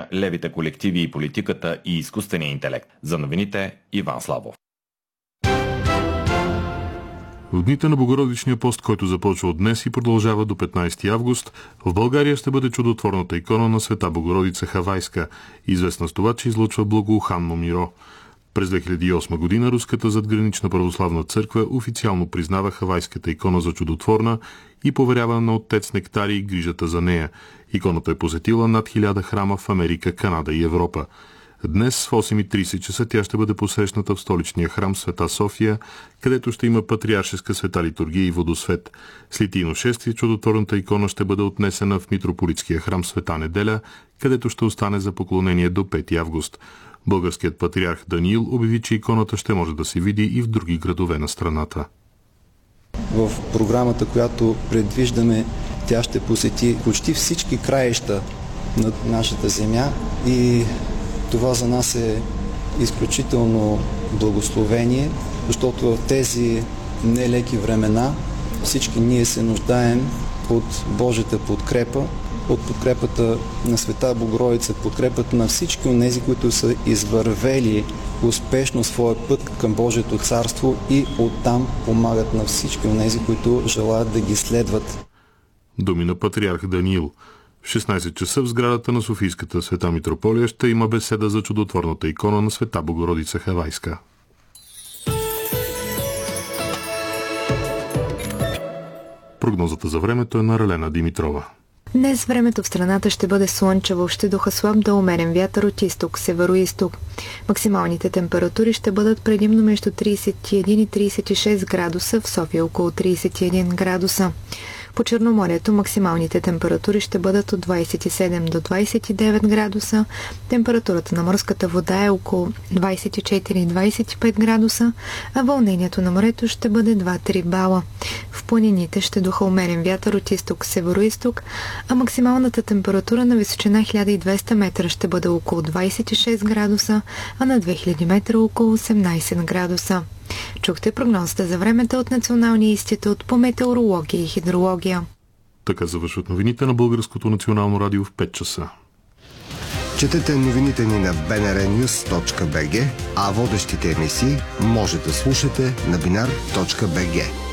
левите колективи и политиката и изкуствения интелект. За новините Иван Славов. В дните на Богородичния пост, който започва от днес и продължава до 15 август, в България ще бъде чудотворната икона на Света Богородица Хавайска, известна с това, че излъчва благоуханно миро. През 2008 година Руската задгранична православна църква официално признава Хавайската икона за чудотворна и поверява на отец Нектарий грижата за нея. Иконата е посетила над 1000 храма в Америка, Канада и Европа. Днес в 8:30 часа тя ще бъде посрещната в столичния храм Света София, където ще има патриаршеска света литургия и водосвет. С литийно шествие чудотворната икона ще бъде отнесена в митрополитския храм Света Неделя, където ще остане за поклонение до 5 август. Българският патриарх Даниил обяви, че иконата ще може да се види и в други градове на страната. В програмата, която предвиждаме, тя ще посети почти всички краища на нашата земя и това за нас е изключително благословение, защото в тези нелеки времена всички ние се нуждаем от Божията подкрепа, от подкрепата на Света Богородица, подкрепата на всички онези, които са извървели успешно своя път към Божието царство и оттам помагат на всички онези, които желаят да ги следват. Думи на патриарх Даниил. В 16 часа в сградата на Софийската Света Митрополия ще има беседа за чудотворната икона на Света Богородица Хавайска. Прогнозата за времето е на Ралена Димитрова. Днес времето в страната ще бъде слънчево, ще духа слаб до умерен вятър от изток, северо-изток. Максималните температури ще бъдат предимно между 31 и 36 градуса, в София около 31 градуса. По Черноморието максималните температури ще бъдат от 27 до 29 градуса, температурата на морската вода е около 24-25 градуса, а вълнението на морето ще бъде 2-3 бала. В планините ще духа умерен вятър от изток, северо-изток, а максималната температура на височина 1200 метра ще бъде около 26 градуса, а на 2000 метра около 18 градуса. Чухте прогнозата за времето от Националния институт по метеорология и хидрология. Така завършват новините на Българското национално радио в 5 часа. Четете новините ни на bnrnews.bg, а водещите емисии може да слушате на binar.bg.